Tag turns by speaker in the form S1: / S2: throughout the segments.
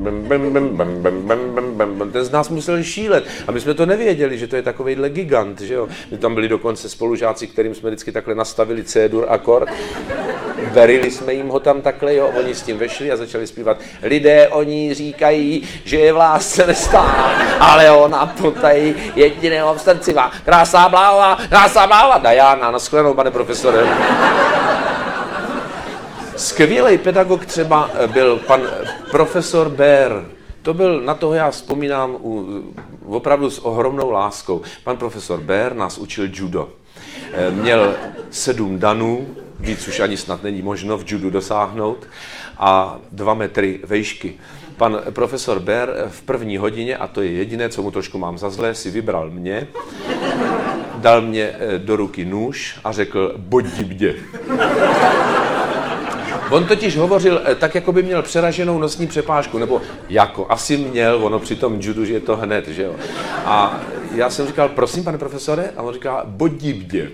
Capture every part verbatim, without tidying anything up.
S1: ten z nás musel šílet. A my jsme to nevěděli, že to je takovejhle gigant, že jo. My tam byli dokonce spolužáci, kterým jsme vždycky takhle nastavili C-dur akord. Verili jsme jim ho tam takhle, jo, oni s tím vešli a začali zpívat. Lidé oni říkají, že je v lásce nestá, ale ona potají jediného v srdci má. Krásná bláva, krásná bláva. Diana, na shledanou, pane profesore. Skvělý pedagog třeba byl pan profesor Bér. To byl, na toho já vzpomínám u, opravdu s ohromnou láskou. Pan profesor Bér nás učil judo. Měl sedm danů, víc už ani snad není možno v judu dosáhnout, a dva metry vejšky. Pan profesor Bér v první hodině, a to je jediné, co mu trošku mám za zlé, si vybral mě, dal mě do ruky nůž a řekl, bodi mě. On totiž hovořil tak, jako by měl přeraženou nosní přepážku, nebo jako asi měl, ono při tom judu, že je to hned, že jo. A já jsem říkal, prosím, pane profesore, a on říká, bodí mě.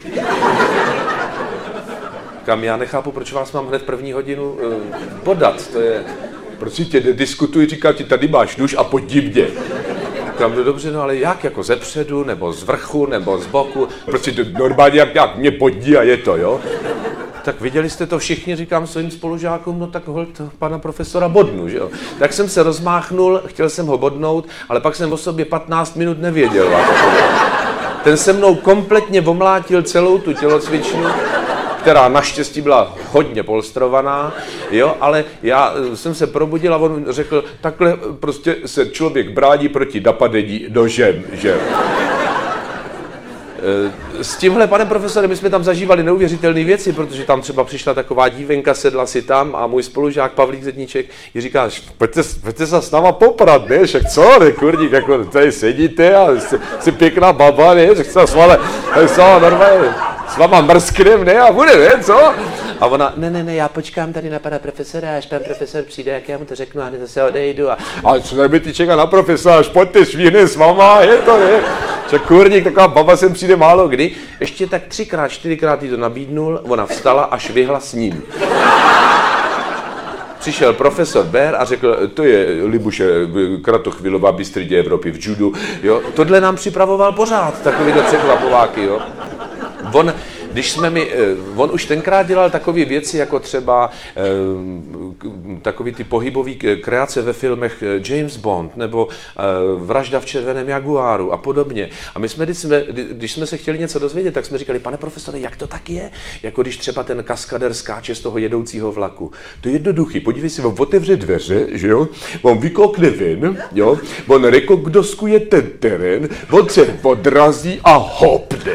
S1: Kam já nechápu, proč vás mám hned první hodinu uh, podat, to je, prosím tě, diskutuj, říkal ti, tady máš nůž a podí mě. Říkám, no dobře, no ale jak, jako ze předu, nebo z vrchu, nebo z boku, prostě normálně jak, jak mě podí a je to, jo. Tak viděli jste to všichni, říkám svým spolužákům, no tak holt pana profesora bodnu, že jo. Tak jsem se rozmáchnul, chtěl jsem ho bodnout, ale pak jsem o sobě patnáct minut nevěděl. Ten se mnou kompletně omlátil celou tu tělocvičnu, která naštěstí byla hodně polstrovaná, jo, ale já jsem se probudil a on řekl, takhle prostě se člověk brání proti napadení nožem, že s tímhle panem profesorem my jsme tam zažívali neuvěřitelné věci, protože tam třeba přišla taková dívenka, sedla si tam a můj spolužák Pavlík Zedníček jí říká, pojďte, pojďte se s náma poprat, ne, však co, ne, kurník, jako tady sedíte a jste, jste pěkná baba, ne, že se s váma, s váma normálně, s váma mrsknem, ne, a bude, ne, co? A ona, ne, ne, ne, já počkám tady na pana profesora, až pan profesor přijde, jak já mu to řeknu a hned zase odejdu. A, a co tady ty čeká na profesora, až pojďte švíhne s váma, je to, ne? Že kurník, taková baba sem přijde málo kdy. Ještě tak třikrát, čtyřikrát jí to nabídnul, ona vstala a švihla s ním. Přišel profesor Bér a řekl, to je Libuše Kratochvilová, bystridě Evropy v judu, jo. Tohle nám připravoval pořád, takovýhle překvapováky, jo. On, když jsme mi, on už tenkrát dělal takové věci, jako třeba eh, takový ty pohybový kreace ve filmech James Bond, nebo eh, Vražda v červeném jaguáru a podobně. A my jsme, když jsme, když jsme se chtěli něco dozvědět, tak jsme říkali, pane profesore, jak to tak je? Jako když třeba ten kaskader skáče z toho jedoucího vlaku. To je jednoduchý, podívej si, on otevře dveře, že jo? On vykoukne ven, jo? On rekognoskuje ten terén, on se odrazí a hopne.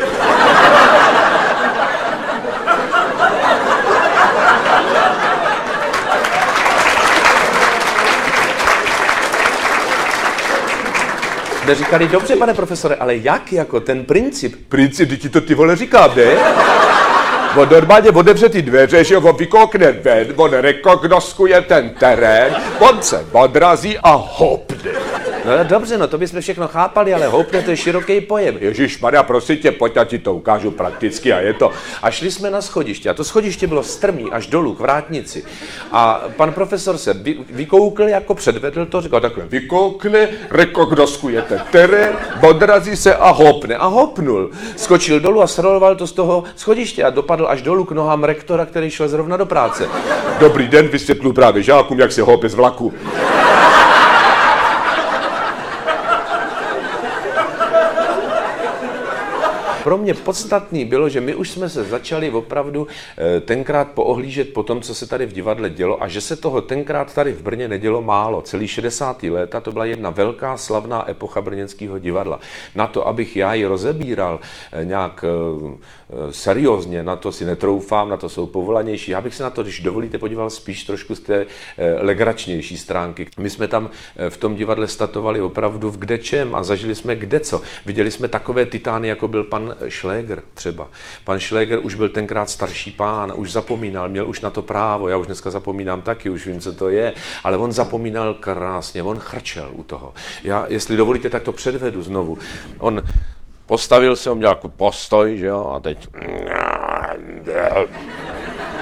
S1: Jsme říkali, dobře, pane profesore, ale jak jako ten princip? Princip, když ti to ty vole říkám, ne? On normálně otevře ty dveře, že on vykoukne ven, on rekognoskuje ten terén, on se odrazí a hopne. No dobře, no to bychom všechno chápali, ale houpne to je široký pojem. Ježišmarja, prosím tě, pojď, já ti to ukážu prakticky a je to. A šli jsme na schodiště a to schodiště bylo strmý až dolů k vrátnici. A pan profesor se vy, vykoukl, jako předvedl to, říkal takhle, vykoukne, rekognoskuje ten terén, odrazí se a hopne. A hopnul. Skočil dolů a sroloval to z toho schodiště a dopadl až dolů k nohám rektora, který šel zrovna do práce. Dobrý den, vysvětlu právě žákům, jak se houpe z vlaku. Pro mě podstatný bylo, že my už jsme se začali opravdu tenkrát poohlížet po tom, co se tady v divadle dělo a že se toho tenkrát tady v Brně nedělo málo. Celý šedesátá léta to byla jedna velká slavná epocha brněnského divadla. Na to, abych já ji rozebíral nějak seriózně, na to si netroufám, na to jsou povolanější. Já bych se na to, když dovolíte, podíval spíš trošku z té legračnější stránky. My jsme tam v tom divadle statovali opravdu v kdečem a zažili jsme kdeco. Viděli jsme takové titány, jako byl pan Šléger třeba. Pan Šléger už byl tenkrát starší pán, už zapomínal, měl už na to právo, já už dneska zapomínám taky, už vím, co to je, ale on zapomínal krásně, on chrčel u toho. Já, jestli dovolíte, tak to předvedu znovu. On postavil se, on měl jako postoj, že jo, a teď